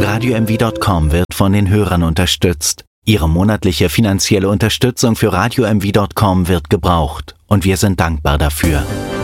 RadioMV.com wird von den Hörern unterstützt. Ihre monatliche finanzielle Unterstützung für RadioMV.com wird gebraucht und wir sind dankbar dafür.